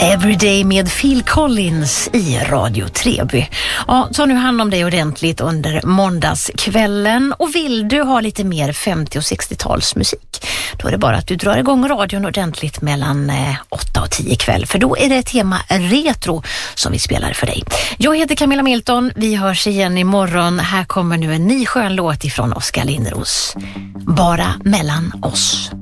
Everyday med Phil Collins i Radio Treby. Ja, ta nu hand om dig ordentligt under måndagskvällen, och vill du ha lite mer 50- och 60-talsmusik, då är det bara att du drar igång radion ordentligt mellan 8 och 10 kväll, för då är det tema retro som vi spelar för dig. Jag heter Camilla Milton, vi hörs igen imorgon. Här kommer nu en ny skön låt ifrån Oskar Lindros. Bara mellan oss.